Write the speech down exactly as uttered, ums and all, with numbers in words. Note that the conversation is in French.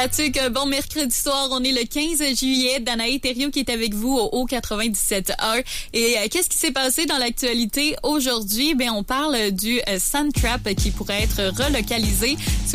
Pratique, un bon mercredi soir. On est le quinze juillet. Danae Thériault qui est avec vous au Haut quatre-vingt-dix-sept un. Et euh, qu'est-ce qui s'est passé dans l'actualité aujourd'hui? Ben, on parle du euh, Sand Trap qui pourrait être relocalisé.